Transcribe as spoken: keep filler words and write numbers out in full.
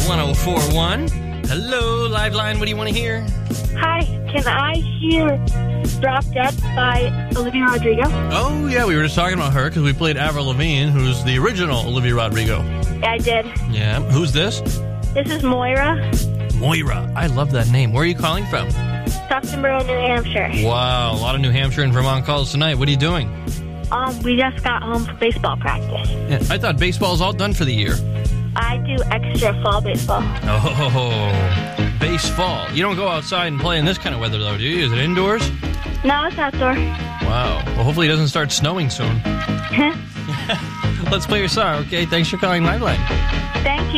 one oh four one. Hello, Liveline. What do you want to hear? Hi, can I hear Drop Dead by Olivia Rodrigo? Oh, yeah, we were just talking about her because we played Avril Lavigne, who's the original Olivia Rodrigo. Yeah, I did. Yeah. Who's this? This is Moira. Moira. I love that name. Where are you calling from? Stocktonboro, New Hampshire. Wow, a lot of New Hampshire and Vermont calls tonight. What are you doing? Um, we just got home from baseball practice. Yeah, I thought baseball's all done for the year. I do extra fall baseball. Oh, baseball. You don't go outside and play in this kind of weather, though, do you? Is it indoors? No, it's outdoor. Wow. Well, hopefully it doesn't start snowing soon. Let's play your song, okay? Thanks for calling Liveline. Thank you.